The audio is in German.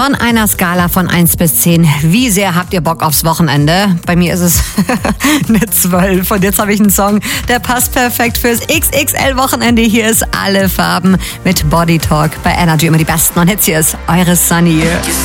Von einer Skala von 1 bis 10, wie sehr habt ihr Bock aufs Wochenende? Bei mir ist es eine 12 und jetzt habe ich einen Song, der passt perfekt fürs XXL-Wochenende. Hier ist Alle Farben mit Body Talk bei Energy, immer die besten. Und jetzt hier ist eure Sunny.